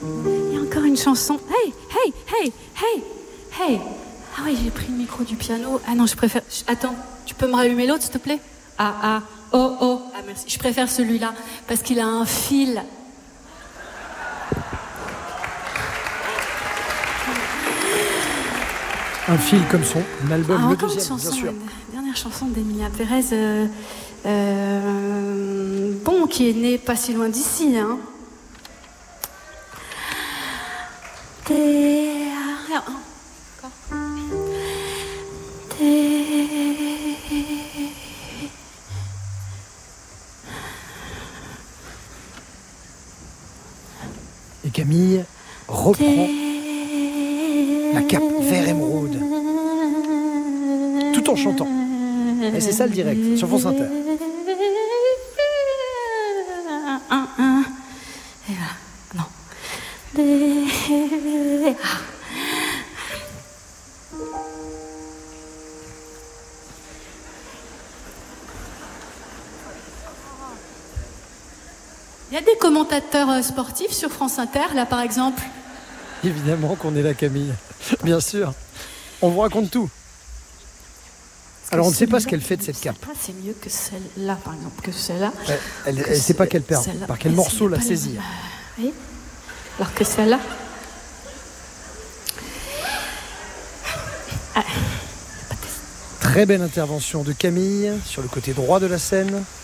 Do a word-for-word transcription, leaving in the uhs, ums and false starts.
Il y a encore une chanson. Hey, hey, hey, hey, hey. Ah oui, j'ai pris le micro du piano. Ah non, je préfère... Attends, tu peux me rallumer l'autre, s'il te plaît? Ah, ah, oh, oh. Ah, merci. Je préfère celui-là, parce qu'il a un fil. Un fil comme son album, ah, le encore deuxième, une chanson, bien sûr. Une dernière chanson d'Emilia Pérez. Euh, euh, bon, qui est née pas si loin d'ici, hein. Des... Encore. Des... Et Camille reprend la cape vert émeraude, tout en chantant. Et c'est ça le direct, sur France Inter. Et voilà. Non. Ah. Il y a des commentateurs sportifs sur France Inter, là par exemple. Évidemment qu'on est là, Camille. Bien sûr. On vous raconte tout. Alors on ne sait pas ce qu'elle fait de cette cape. C'est mieux que celle-là, par exemple, que celle-là. Elle ne sait pas quelle perd, par quel morceau la saisir. Oui. Alors que celle-là. Ah. Très belle intervention de Camille sur le côté droit de la scène.